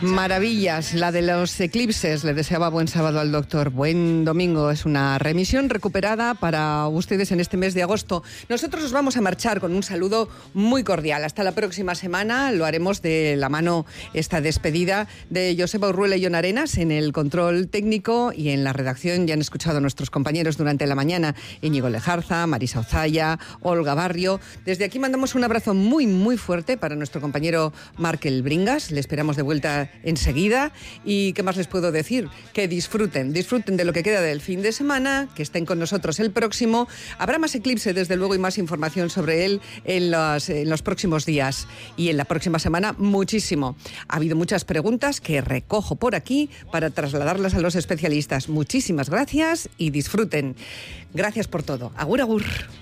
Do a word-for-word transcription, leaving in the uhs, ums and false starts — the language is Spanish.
Maravillas, la de los eclipses. Le deseaba buen sábado al doctor. Buen domingo. Es una remisión recuperada para ustedes en este mes de agosto. Nosotros nos vamos a marchar con un saludo muy cordial. Hasta la próxima semana. Lo haremos de la mano esta despedida de Joseba Urruela y Jon Arenas en el control técnico y en la redacción. Ya han escuchado a nuestros compañeros durante la mañana. Íñigo Lejarza, Marisa Ozaya, Olga Barrio. Desde aquí mandamos un abrazo muy, muy fuerte para nuestro compañero Markel Bringas. Le esperamos de vuelta enseguida. ¿Y qué más les puedo decir? Que disfruten, disfruten de lo que queda del fin de semana, que estén con nosotros el próximo. Habrá más eclipse, desde luego, y más información sobre él en los, en los próximos días. Y en la próxima semana, muchísimo. Ha habido muchas preguntas que recojo por aquí para trasladarlas a los especialistas. Muchísimas gracias y disfruten. Gracias por todo. Agur, agur.